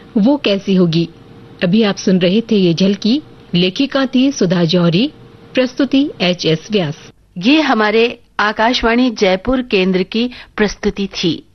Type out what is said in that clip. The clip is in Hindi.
वो कैसी होगी। अभी आप सुन रहे थे ये झलकी, लेखिका थी सुधा जौहरी, प्रस्तुति एच.एस. व्यास। ये हमारे आकाशवाणी जयपुर केंद्र की प्रस्तुति थी।